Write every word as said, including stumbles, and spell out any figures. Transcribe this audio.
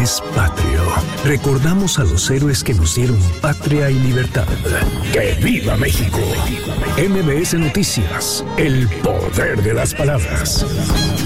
mes patrio. Recordamos a los héroes que nos dieron patria y libertad. ¡Que viva México! M B S Noticias, el poder de las palabras.